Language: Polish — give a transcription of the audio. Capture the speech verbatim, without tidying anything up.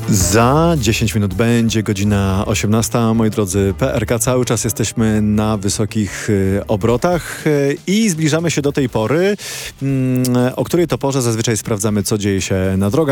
Za dziesięć minut będzie godzina osiemnasta. Moi drodzy, P R K, cały czas jesteśmy na wysokich y, obrotach y, i zbliżamy się do tej pory, y, o której to porze zazwyczaj sprawdzamy, co dzieje się na drogach.